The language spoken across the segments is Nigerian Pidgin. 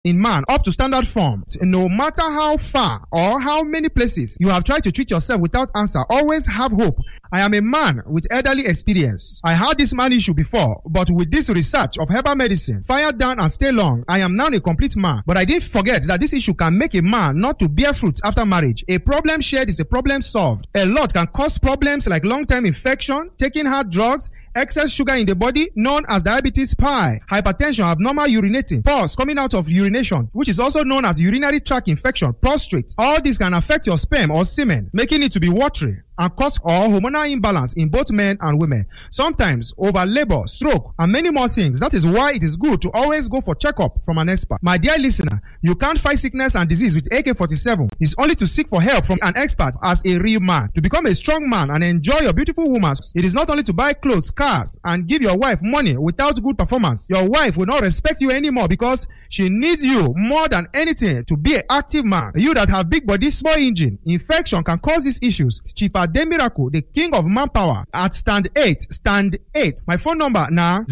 in man up to standard form. No matter how far or how many places you have tried to treat yourself without answer, always have hope. I am a man with elderly experience. I had this man issue before, but with this research of herbal medicine, fire down and stay long, I am now a complete man. But I didn't forget that this issue can make a man not to bear fruit after marriage. A problem shared is a problem solved. A lot can cause problems like long-term infection, taking hard drugs, excess sugar in the body known as diabetes pie, hypertension, abnormal urinating, pus coming out of urination, which is also known as urinary tract infection, prostate. All this can affect your sperm or semen, making it to be watery and cause or hormonal imbalance in both men and women. Sometimes over labor, stroke, and many more things. That is why it is good to always go for checkup from an expert. My dear listener, you can't fight sickness and disease with AK-47. It's only to seek for help from an expert as a real man. To become a strong man and enjoy your beautiful woman, it is not only to buy clothes, cars, and give your wife money without good performance. Your wife will not respect you anymore because she needs you more than anything to be an active man. You that have big body, small engine, infection can cause these issues. Chief Miracle, the king of manpower at stand 8. My phone number now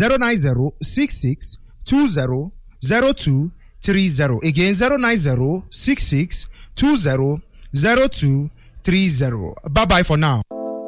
09066200230. Again 09066200230. Bye bye for now.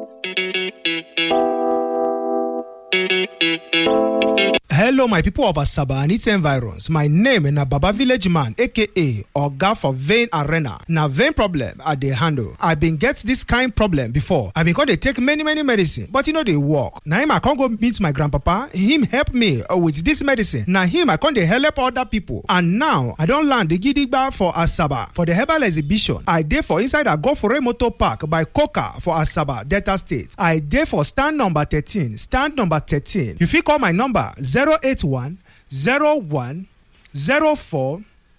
Hello, my people of Asaba and its environs. My name is Baba Village Man, aka Oga for Vein Arena. Now, vein problem at the handle. I've been get this kind problem before. I've been going to take many medicine, but they work. Now I can't go meet my grandpapa. Him help me with this medicine. Now him I can't help other people. And now I don't land the Gidigba for Asaba for the herbal exhibition. I did for inside a Go for a motor park by Coca for Asaba, Delta State. I did for stand number 13. Stand number 13. If you call my number 081 01 04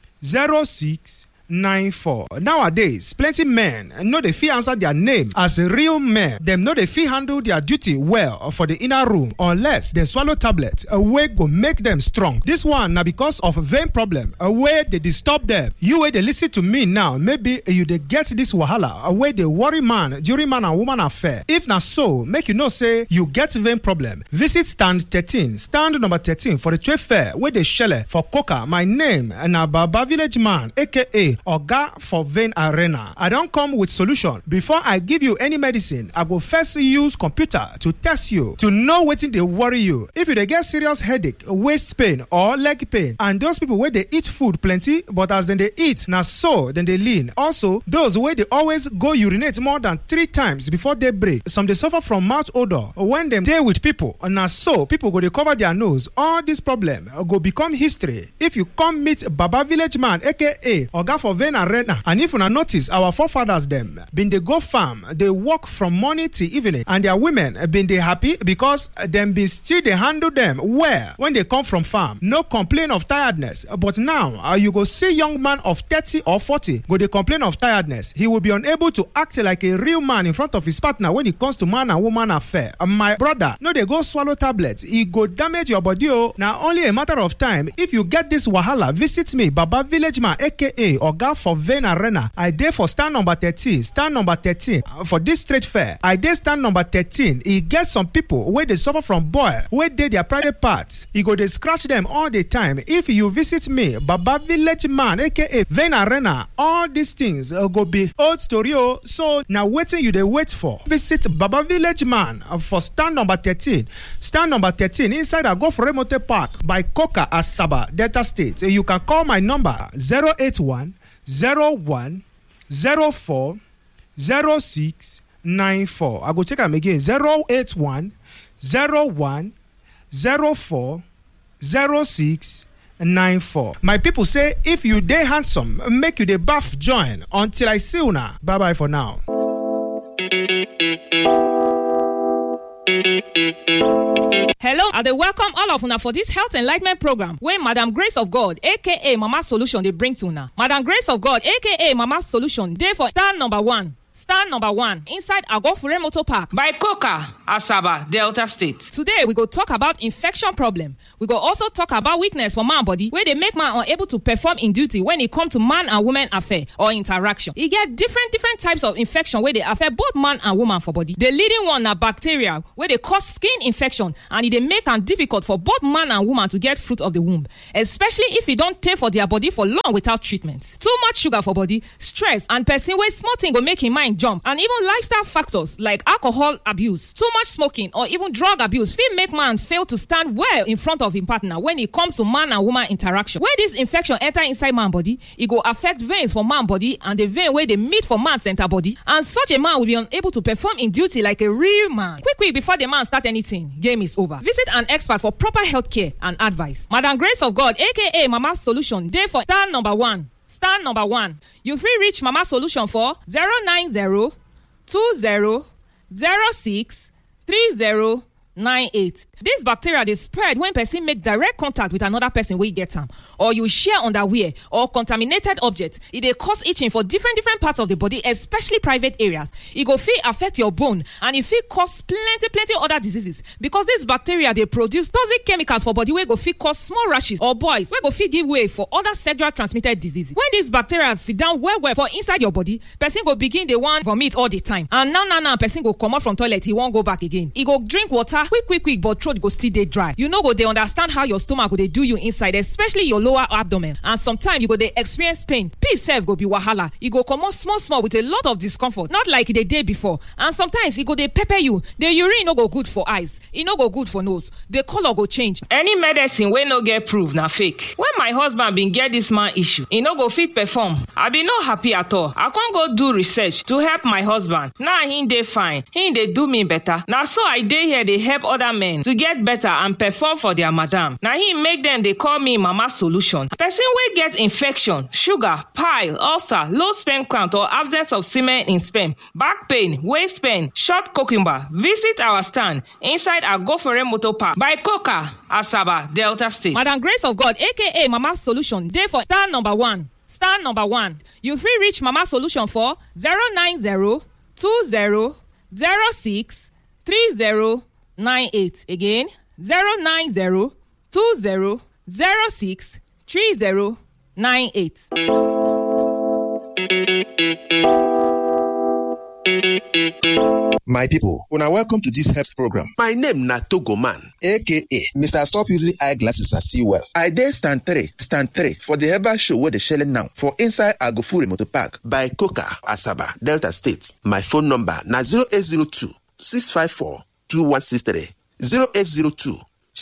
06 94. Nowadays, plenty men know they fit answer their name as real men. Them know they fit handle their duty well for the inner room unless they swallow tablet wey go make them strong. This one na because of vein problem wey they disturb them. You wey they listen to me now, maybe you they get this wahala wey they worry man during man and woman affair. If na so, make you know say you get vein problem. Visit stand 13, stand number 13 for the trade fair wey they shell for Coca. My name na Baba Village Man, aka Oga for Vein Arena. I don't come with solution. Before I give you any medicine, I go first use computer to test you to know wetin dey worry you. If you dey get serious headache, waist pain or leg pain, and those people wey dey eat food plenty but as dem dey eat na so dem dey lean. Also, those wey dey always go urinate more than 3 times before they break. Some dey suffer from mouth odor when dem dey with people. Na so people go dey cover their nose. All this problem go become history if you come meet Baba Village Man, aka Oga for Vein Arena. And if you notice, our forefathers them been they go farm, they work from morning till evening, and their women been they happy because them been still they handle them well when they come from farm. No complain of tiredness. But now you go see young man of 30 or 40 go they complain of tiredness. He will be unable to act like a real man in front of his partner when it comes to man and woman affair. My brother, no they go swallow tablets. It go damage your body. Now only a matter of time. If you get this wahala, visit me, Baba Village Man, aka Oga for Vein Arena. I dey for stand number 13. Stand number 13 for this trade fair. I dey stand number 13. E get some people where they suffer from boil, where they their private parts. E go they scratch them all the time. If you visit me, Baba Village Man, aka Vein Arena, all these things go be old story. So now waiting you they wait for. Visit Baba Village Man for stand number 13. Stand number 13 inside a Go for a motor park by Coca Asaba, Delta State. You can call my number 081 01 04 06 94. I go check them again. 081 01 04 06 94. My people say if you dey handsome, make you dey baff join. Until I see you now. Bye bye for now. Hello, I dey welcome all of una for this health enlightenment program wey Madam Grace of God aka Mama Solution dey bring to una. Madam Grace of God aka Mama Solution dey for stand number 1 Stand number 1 inside Agofure Motor Park by Coca, Asaba, Delta State. Today we go talk about infection problem. We go also talk about weakness for man body wey dey make man unable to perform in duty when e come to man and woman affair or interaction. E get different types of infection wey dey affect both man and woman for body. The leading one na bacteria wey dey cause skin infection and e dey make am difficult for both man and woman to get fruit of the womb, especially if e don tey for their body for long without treatment. Too much sugar for body, stress, and person wey small thing go make im mind jump, and even lifestyle factors like alcohol abuse, too much smoking, or even drug abuse fit make man fail to stand well in front of im partner when e comes to man and woman interaction. When this infection enter inside man body, e go affect veins for man body and the vein wey dey meet for man center body, and such a man will be unable to perform in duty like a real man. Quick before the man start anything, game is over. Visit an expert for proper health care and advice. Madam Grace of God aka Mama Solution dey for stand number 1. Stand number 1. You fit reach Mama Solution for 090 20 06 30 98. This bacteria dey spread when person make direct contact with another person wey get am, or you share underwear or contaminated objects. E dey cause itching for different parts of the body, especially private areas. E go fit affect your bone, and e fit cause plenty other diseases because this bacteria dey produce toxic chemicals for body wey go fit cause small rashes or boils wey go fit give way for other sexual transmitted diseases. When these bacteria sit down well for inside your body, person go begin dey wan vomit all the time, and now person go comot from toilet, e wan go back again. E go drink water quick, but throat go still dey dry. You no go dey understand how your stomach go dey do you inside, especially your lower abdomen, and sometimes you go dey experience pain. Peace sef go be wahala. E go comot small with a lot of discomfort, not like the day before. And sometimes e go dey pepper you. The urine no go good for eyes, e no go good for nose, the color go change. Any medicine wey no get proof na fake. When my husband bin get this man issue, e no go fit perform. I bin no happy at all. I con go do research to help my husband. Now he dey fine, he dey do me better. Na so I dey here dey help other men to get better and perform for their madam. Na him make them dey call me Mama Solution. Person wey get infection, sugar, pile, ulcer, low sperm count or absence of semen in sperm, back pain, waist pain, short cucumber, visit our stand inside Agofure Motor Park by Coca, Asaba, Delta State. Madam Grace of God aka Mama Solution dey for stand number 1. Stand number 1. You fit reach Mama Solution for 090 20 06 30 98. Again, 090 20 06 30 98. My people, una welcome to this health program. My name na Togoman, aka Mr. Stop Using Eyeglasses and See Well. I dey stand 3 for the herbal show where they shelling now for inside Agofure Motor Park by Coca, Asaba, Delta State. My phone number na 0802 654 2163 0802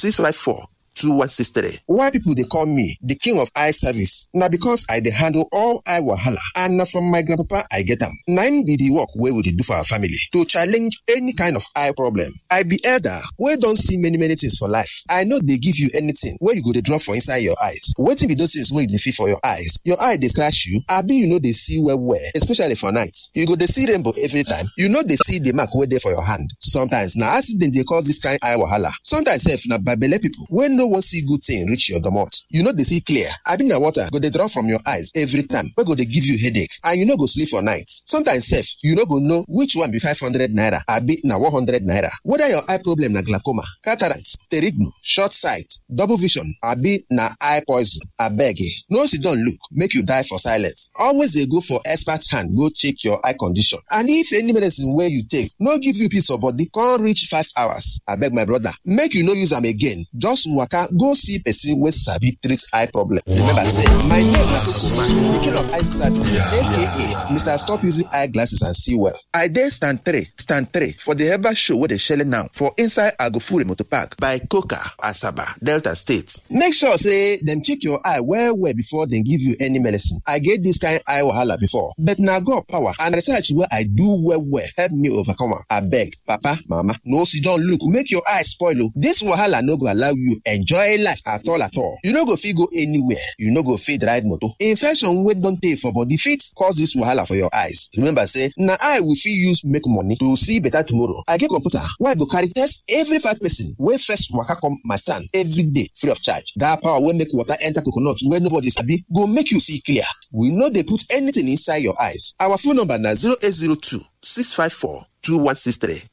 654 2163. Why people they call me the king of eye service? Now because I dey handle all eye wahala, and na from my grandpapa I get them. Nine be the work where we dey do for our family to challenge any kind of eye problem. I be elder where don't see many things for life. I know they give you anything where you go to drop for inside your eyes. Waiting be those things where you feel for your eyes. Your eye they scratch you. I be you know they see well, especially for nights. You go they see rainbow every time. You know they see the mark where they for your hand. Sometimes now accident they cause this kind eye wahala. Sometimes if na babele people when no one see good thing reach your domot. You know they see clear. I been na water go they drop from your eyes every time. Where go they give you headache and you know go sleep for nights. Sometimes safe you know go know which one be 500 naira. I be na 100 naira. Whether your eye problem na glaucoma, cataract, pterignu, short sight, double vision, I be na eye poison. I beg you. No sit don't look make you die for silence. Always they go for expert hand go check your eye condition. And if any medicine where you take no give you peace of body, can't reach 5 hours. I beg my brother make you no use them again. Just waka go see person wey sabi treat eye problem. Remember say my name na Togoman, the king of eye service, aka Mr. Stop Using Eyeglasses and See Well. I dey stand 3 for the herbal show where they shelling now for inside Agofure Motor Park by Coca, Asaba, Delta State. Make sure say them check your eye well before they give you any medicine. I get this kind eye wahala before, but now God power and research where I do well help me overcome. I beg, Papa, Mama, no sit don't look make your eye spoil. This wahala no go allow you enjoy life at all. You no go fit go anywhere. You no go fit ride motor. Infection wey don tey for body fit cause this wahala for your eyes. Remember say na eye we fit use make money to see better tomorrow. I get computer wey I go carry test every 5 person wey first waka come my stand every day free of charge. That power wey make water enter coconut wey nobody sabi go make you see clear. We no dey put anything inside your eyes. Our phone number na 0802 0802-654-2163.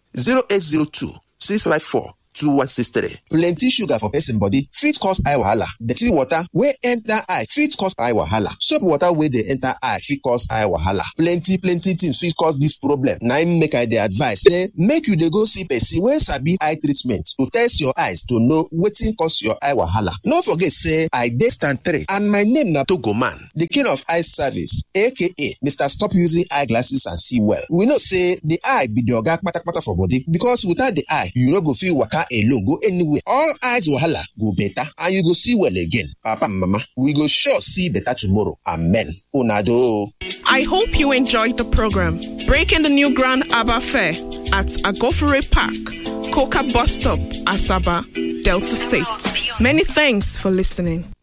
0802-654-2163. Plenty sugar for person body fit cause eye wahala. Dirty water wey enter eye fit cause eye wahala. Soap water wey dey enter eye fit cause eye wahala. Plenty things fit cause this problem. Na im make I dey advise say make you dey go see person wey sabi eye treatment to test your eyes to know wetin cause your eye wahala. No forget say I dey stand 3 and my name na Togo Man, the king of eye service, aka Mr. Stop Using Eyeglasses and See Well. We know say the eye be the oga kpatakpata for body, because without the eye you no go fit waka alone go anywhere. All eyes wahala go better and you go see well again. Papa and mama, we go sure see better tomorrow. Amen. Unado. I hope you enjoyed the program. Breaking the new Grand Abba Fair at Agofure Park, Coca Bus Stop, Asaba, Delta State. Many thanks for listening.